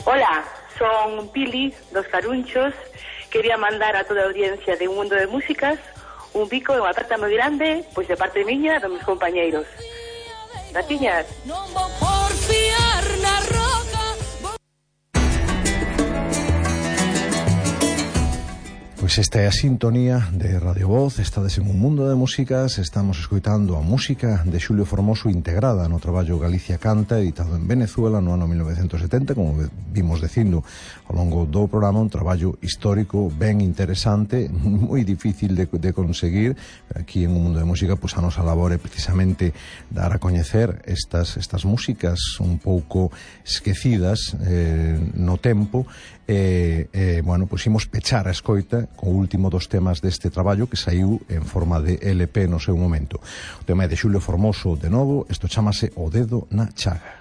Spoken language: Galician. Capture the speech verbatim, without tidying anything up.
Hola, son Pili, dos Carunchos. Quería mandar a toda a audiencia de Un Mundo de Músicas un bico e unha aperta moi grande, pois de parte miña e dos meus compañeiros. Graciñas. Non vou porfiar na roca. Pois esta é a sintonía de Radio Voz. Estades en Un Mundo de Músicas. Estamos escoitando a música de Xulio Formoso integrada no traballo Galicia Canta, editado en Venezuela no ano mil novecentos setenta, como vimos dicindo ao longo do programa, un traballo histórico ben interesante, moi difícil de, de conseguir. Aquí en Un Mundo de Música, pois a nosa labor é precisamente dar a coñecer estas, estas músicas un pouco esquecidas eh, no tempo. E, eh, bueno, pois imos pechar a escoita co último dos temas deste traballo que saiu en forma de L P no seu momento. O tema é de Xulio Formoso de novo, isto chamase O Dedo na Chaga.